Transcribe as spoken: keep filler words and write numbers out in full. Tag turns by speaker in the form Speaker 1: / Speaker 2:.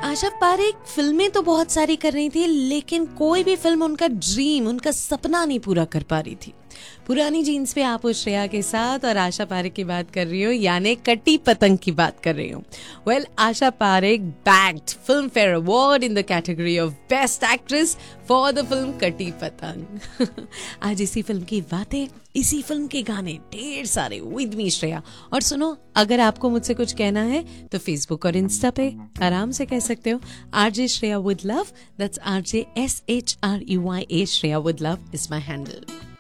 Speaker 1: आशा पारेख फिल्में तो बहुत सारी कर रही थी, लेकिन कोई भी फिल्म उनका ड्रीम, उनका सपना नहीं पूरा कर पा रही थी। पुरानी जीन्स पे आप उस श्रेया के साथ और आशा पारेख की बात कर रही हूँ, यानी कटी पतंग की बात कर रही हूँ। Well, Asha Parekh bagged film fair award in the category of best actress for the film कटी पतंग। आज इसी फिल्म की बातें, इसी फिल्म के गाने ढेर सारे विद मी श्रेया। और सुनो, अगर आपको मुझसे कुछ कहना है तो फेसबुक और इंस्टा पे आराम से कह सकते हो। RJ Shreya with love, that's RJ S H R you Y A, Shreya with love is my handle.